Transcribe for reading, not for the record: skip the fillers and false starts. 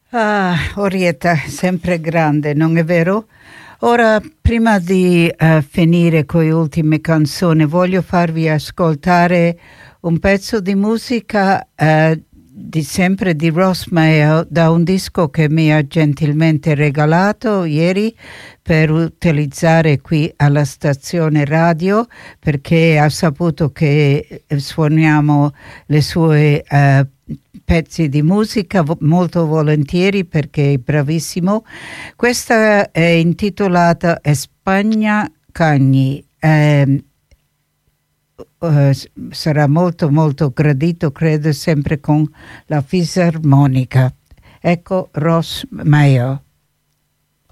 Ah, Orietta, sempre grande, non è vero? Ora, prima di finire con le ultime canzoni, voglio farvi ascoltare un pezzo di musica di sempre di Ross Mayo da un disco che mi ha gentilmente regalato ieri per utilizzare qui alla stazione radio, perché ha saputo che suoniamo le sue pezzi di musica molto volentieri perché è bravissimo. Questa è intitolata Spagna Cagni. Sarà molto molto gradito, credo, sempre con la fisarmonica. Ecco Ross Mayo.